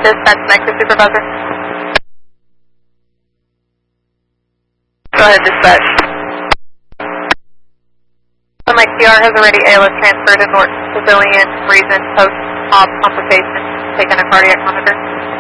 dispatch Nexus Supervisor. Go ahead, dispatch. Mike PR has already ALS transferred to Norton Civilian reason post-op complication, taken a cardiac monitor.